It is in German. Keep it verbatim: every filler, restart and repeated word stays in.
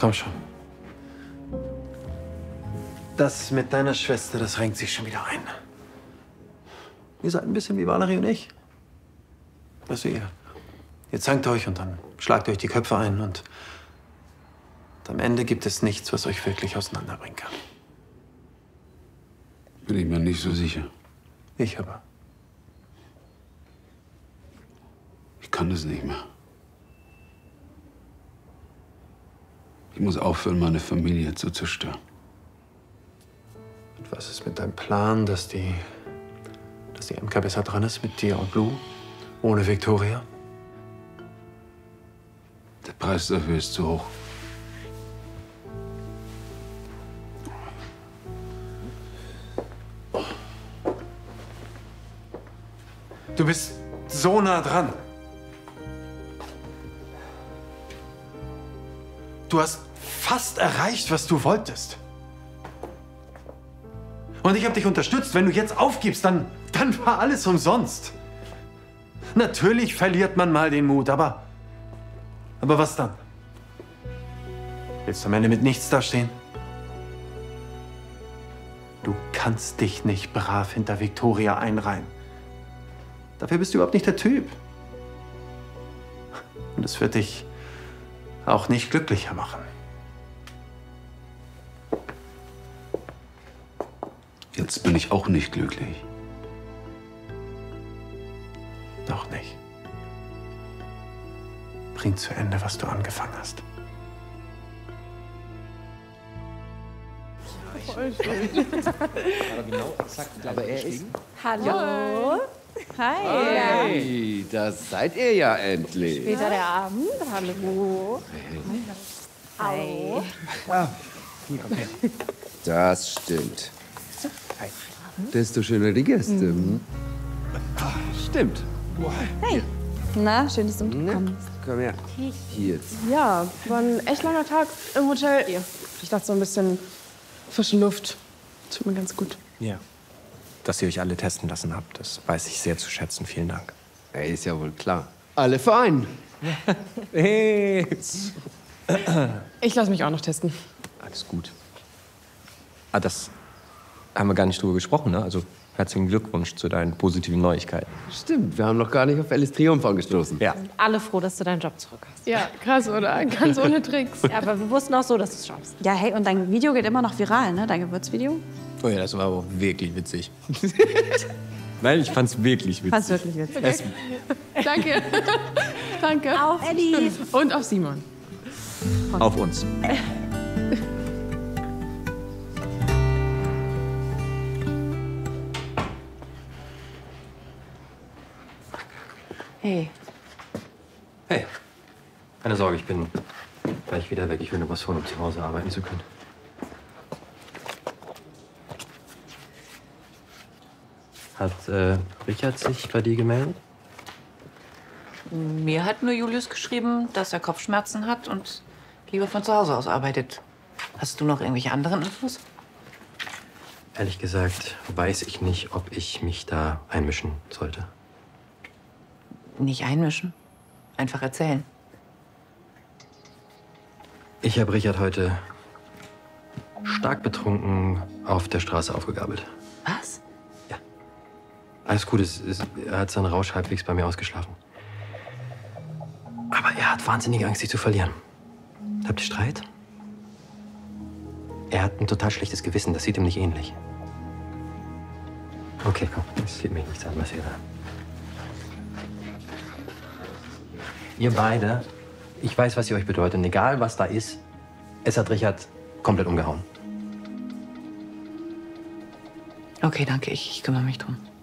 komm schon. Das mit deiner Schwester, das renkt sich schon wieder ein. Ihr seid ein bisschen wie Valerie und ich. Weißt du, ihr, ihr zankt euch und dann schlagt euch die Köpfe ein und, und am Ende gibt es nichts, was euch wirklich auseinanderbringen kann. Bin ich mir nicht so sicher. Ich aber. Ich kann das nicht mehr. Ich muss aufhören, meine Familie zu zerstören. Und was ist mit deinem Plan, dass die, dass die M K besser dran ist mit dir und Lou? Ohne Victoria? Der Preis dafür ist zu hoch. Du bist so nah dran. Du hast fast erreicht, was du wolltest. Und ich habe dich unterstützt. Wenn du jetzt aufgibst, dann, dann war alles umsonst. Natürlich verliert man mal den Mut, aber... Aber was dann? Willst du am Ende mit nichts dastehen? Du kannst dich nicht brav hinter Victoria einreihen. Dafür bist du überhaupt nicht der Typ. Und es wird dich auch nicht glücklicher machen. Jetzt bin ich auch nicht glücklich. Noch nicht. Bring zu Ende, was du angefangen hast. Voll schön. Aber genau, exakt. Aber er ist... Hallo. Hi. Hey, das seid ihr ja endlich. Später der Abend. Hallo. Hi. Das stimmt. Desto schöner die Gäste. Mhm. Stimmt. Hey. Na, schön, dass du mitgekommen bist. Komm her. Hier. Ja, war ein echt langer Tag im Hotel. Ich dachte, so ein bisschen frische Luft tut mir ganz gut. Ja. Dass ihr euch alle testen lassen habt, das weiß ich sehr zu schätzen. Vielen Dank. Ey, ist ja wohl klar. Alle vereinen. Hey. Ich lasse mich auch noch testen. Alles gut. Ah, das haben wir gar nicht drüber gesprochen, ne? Also herzlichen Glückwunsch zu deinen positiven Neuigkeiten. Stimmt, wir haben noch gar nicht auf Alice Triumph angestoßen. Ja. Alle froh, dass du deinen Job zurück hast. Ja, krass, oder? Ganz ohne Tricks. Ja, aber wir wussten auch so, dass du es schaffst. Ja, hey, und dein Video geht immer noch viral, ne? Dein Gewürzvideo? Oh ja, das war aber auch wirklich witzig. Nein, ich fand's wirklich witzig. Fand's wirklich witzig. Es, Danke. Danke. Auf Eddie. Und auf Simon. auf uns. Hey. Hey, keine Sorge, ich bin gleich wieder weg. Ich will nur was holen, um zu Hause arbeiten zu können. Hat äh, Richard sich bei dir gemeldet? Mir hat nur Julius geschrieben, dass er Kopfschmerzen hat und lieber von zu Hause aus arbeitet. Hast du noch irgendwelche anderen Infos? Ehrlich gesagt weiß ich nicht, ob ich mich da einmischen sollte. Nicht einmischen. Einfach erzählen. Ich habe Richard heute stark betrunken auf der Straße aufgegabelt. Was? Ja. Alles gut, es, es, er hat seinen Rausch halbwegs bei mir ausgeschlafen. Aber er hat wahnsinnige Angst, dich zu verlieren. Habt ihr Streit? Er hat ein total schlechtes Gewissen, das sieht ihm nicht ähnlich. Okay, komm, es geht mich nichts an, was ihr da. Ihr beide, ich weiß, was ihr euch bedeutet. Und egal, was da ist, es hat Richard komplett umgehauen. Okay, danke. Ich, ich kümmere mich drum.